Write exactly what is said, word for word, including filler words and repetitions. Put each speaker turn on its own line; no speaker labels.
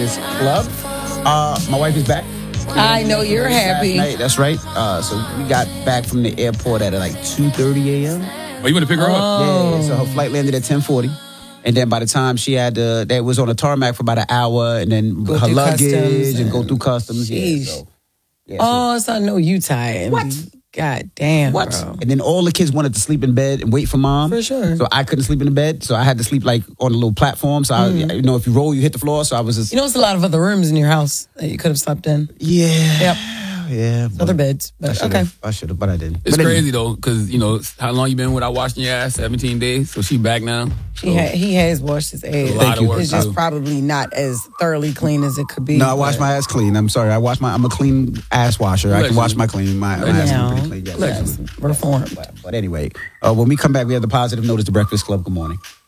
Breakfast Club. Uh, my wife is back.
I know you're happy.
Night, that's right. Uh, so we got back from the airport at like two thirty a.m.
Oh, you want to pick her
oh.
up?
Yeah, so her flight landed at ten forty. And then by the time she had to, that was on a tarmac for about an hour, and then
go
her luggage and,
and
go through customs. Yeah, so, yeah, so.
Oh, so I know you tired.
What?
God damn,
What?
bro.
And then all the kids wanted to sleep in bed and wait for mom.
For sure.
So I couldn't sleep in the bed, so I had to sleep like on a little platform. So
Mm.
I, you know, if you roll, you hit the floor. So I was just,
You know, it's a lot of other rooms in your house that you could have slept in.
yeah,
Yep.
yeah.
Other beds,
I
but
should
okay.
have, I should have, but I didn't.
It's
But anyway.
crazy though, because you know how long you been without washing your ass? seventeen days. So she back now.
He, ha- he has washed his ass.
A lot of work,
It's just
too.
probably not as thoroughly clean as it could be.
No, I wash
but-
my ass clean. I'm sorry. I wash my. I'm a clean ass washer. I can wash my clean. My, my ass
Now,
is pretty clean. Yes.
yes, reform.
But, but anyway, uh, when we come back, we have the positive notice to Breakfast Club. Good morning.